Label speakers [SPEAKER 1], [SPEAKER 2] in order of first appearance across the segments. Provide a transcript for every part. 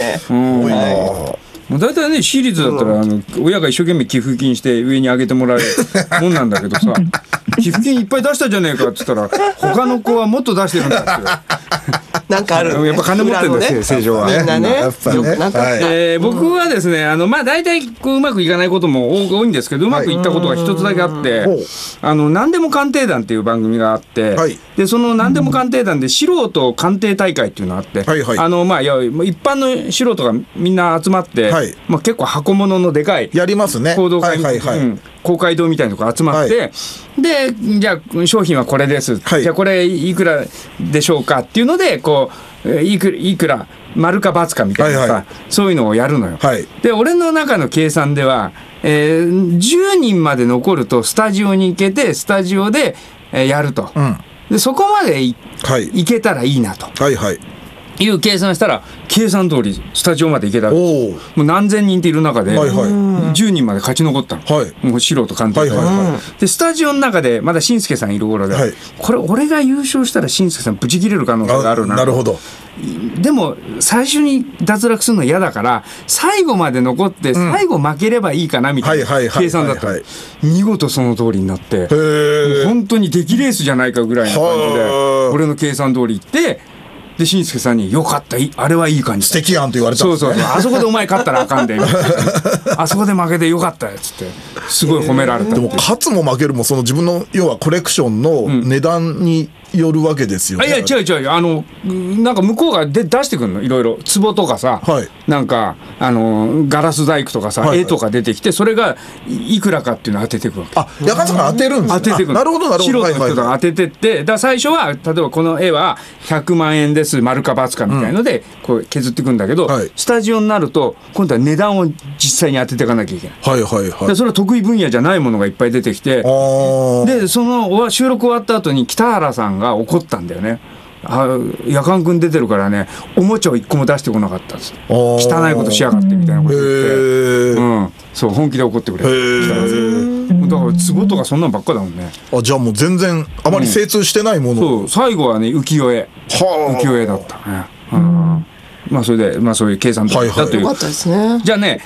[SPEAKER 1] ね。
[SPEAKER 2] 多いな。もう大体ね、私立だったら親が一生懸命寄付金して上に上げてもらえるもんなんだけどさ、寄付金いっぱい出したじゃねえかって言ったら他の子はもっと出してるんだって
[SPEAKER 1] なんかある。
[SPEAKER 2] やっぱ金持ってるんですよ、正常は。
[SPEAKER 1] みんなね。
[SPEAKER 3] やっぱね。
[SPEAKER 1] なんか
[SPEAKER 2] 僕はですね、まあ大体こううまくいかないことも多いんですけど、うまくいったことが一つだけあって、何でも鑑定団っていう番組があって、でその何でも鑑定団で素人鑑定大会っていうのがあって、まあ一般の素人がみんな集まって、まあ結構箱物のでかい
[SPEAKER 3] やりますね。
[SPEAKER 2] 講道会公会堂みたいなとこ集まって、でじゃあ商品はこれです、じゃあこれいくらでしょうかっていうのでこういくら丸か×かみたいなさ、そういうのをやるのよ。で俺の中の計算では、10人まで残るとスタジオに行けてスタジオで、やると、でそこまで行けたらいいなと。いう計算したら計算通りスタジオまで行けた。もう何千人っている中で10人まで勝ち残ったの、もう素人鑑定でスタジオの中でまだ紳助さんいる頃で、これ俺が優勝したら紳助さんブチ切れる可能性があるな。
[SPEAKER 3] なるほど。
[SPEAKER 2] でも最初に脱落するの嫌だから最後まで残って最後負ければいいかなみたいな計算だった。見事その通りになって、本当に出来レースじゃないかぐらいの感じで俺の計算通りいって、で紳助さんに「よかった、あれはいい感じだ」
[SPEAKER 3] 素敵やんと言われたんですね。
[SPEAKER 2] そうあそこでお前勝ったらあかんであそこで負けてよかったよっつってすごい褒められた。
[SPEAKER 3] でも勝つも負けるもその自分の要はコレクションの値段によるわけですよね。
[SPEAKER 2] いや違うなんか向こうが出してくるの、いろいろ壺とかさ、なんかガラス細工とかさ、絵とか出てきてそれがいくらかっていうのを当ててくるわけ。
[SPEAKER 3] やかさんが当てるんですね。
[SPEAKER 2] 当ててくる。
[SPEAKER 3] なるほどなるほど。
[SPEAKER 2] 素人の人が当ててって、だから最初は例えばこの絵は100万円です丸か×かみたいのでこう削っていくんだけど、スタジオになると今度は値段を実際に当てていかなきゃいけない。でそれは得意分野じゃないものがいっぱい出てきて、でその収録終わった後に北原さんが怒ったんだよね。夜間くん出てるからねおもちゃを一個も出してこなかったっつって、汚いことしやがってみたいなこと言って、そう本気で怒ってくれる。だから壺とかそんなんばっかだもんね。
[SPEAKER 3] じゃあもう全然あまり精通してないもの、
[SPEAKER 2] そう最後はね浮世絵だったね。まあそれでまあそういう計算だったという。
[SPEAKER 1] よかったですね。
[SPEAKER 2] じゃあね、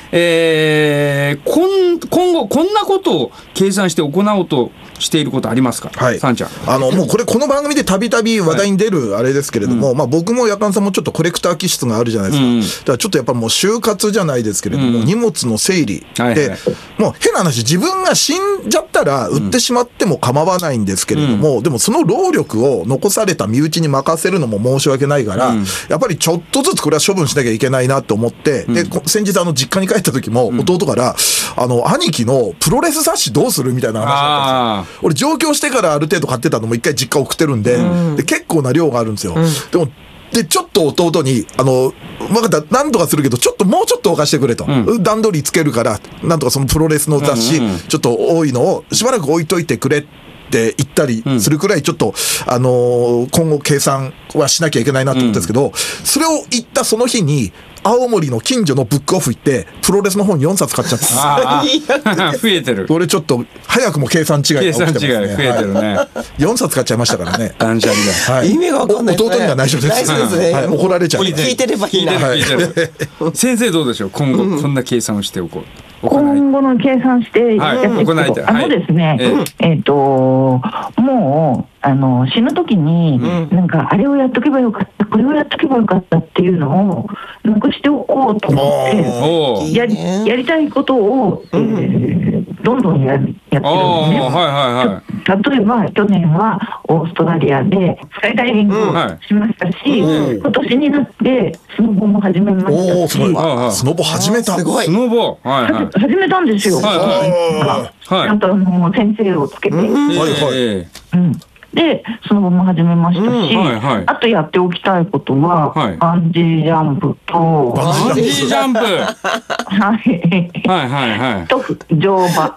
[SPEAKER 2] 今後こんなことを計算して行おうとしていることありますか、さんちゃん。
[SPEAKER 3] もうこの番組でたびたび話題に出るあれですけれども、まあ僕もやかんさんもちょっとコレクター気質があるじゃないですか。だからちょっとやっぱもう就活じゃないですけれども、荷物の整理で、もう変な話自分が死んじゃったら売ってしまっても構わないんですけれども、でもその労力を残された身内に任せるのも申し訳ないから、やっぱりちょっとずつこれは処分しなきゃいけないなと思って、で先日実家に帰った時も弟から兄貴のプロレス雑誌どうするみたいな話だったんですよ。俺上京してからある程度買ってたのも一回実家送ってるんで、で結構な量があるんですよ。でちょっと弟に分かった、何とかするけどもうちょっと置かしてくれと、段取りつけるからなんとかそのプロレスの雑誌、ちょっと多いのをしばらく置いといてくれって言ったりするくらいちょっと今後計算はしなきゃいけないなと思ったんですけど、それを言ったその日に青森の近所のブックオフ行ってプロレスの本4冊買っちゃった
[SPEAKER 2] 増えてる。
[SPEAKER 3] 俺ちょっと早くも計算違いが起きてますね。
[SPEAKER 2] 増えてるね。
[SPEAKER 3] 4冊買っちゃいましたからね。
[SPEAKER 2] 断捨離だ。
[SPEAKER 1] 意味が分かんないですね。
[SPEAKER 3] 弟には内緒です。
[SPEAKER 1] 内緒ですね。
[SPEAKER 3] 怒られちゃう。
[SPEAKER 1] 聞いてればいいな。
[SPEAKER 2] 先生どうでしょう、今後こんな計算をしておこう。
[SPEAKER 4] 今後の計算してやっていくこと、ですね、もう死ぬ時に、なんかあれをやっとけばよかったこれをやっとけばよかったっていうのをなくしておこうと思ってやりたいことを、どんどんやってるんですね。例えば去年はオーストラリアでスカイダイビングをしましたし、今年になってスノボも始めましたし。
[SPEAKER 3] スノボ始めた。
[SPEAKER 2] スノボ
[SPEAKER 4] 始めたんですよ。ちゃんと先生をつけて。でスノボも始めましたし、あとやっておきたいことは、バンジージャンプと
[SPEAKER 2] バンジージャンプ
[SPEAKER 4] と乗馬、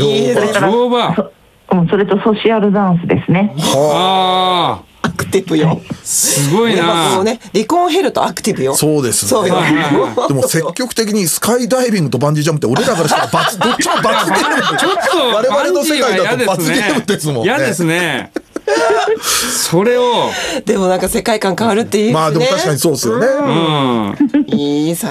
[SPEAKER 4] それとソシアルダンスですね。
[SPEAKER 1] アクティブよ。
[SPEAKER 2] すごいな。
[SPEAKER 1] もうね、離婚減るとアクティブよ。
[SPEAKER 3] そうですね。でも積極的にスカイダイビングとバンジージャンプって俺らからしたらどっちも罰ゲーム。
[SPEAKER 2] ちょっと
[SPEAKER 3] 我々の世界だと罰ゲームですもんね。
[SPEAKER 2] 嫌ですね。それを
[SPEAKER 1] でもなんか世界観変わるっていうね。
[SPEAKER 3] まあでも確かにそうですよね。
[SPEAKER 1] いいさ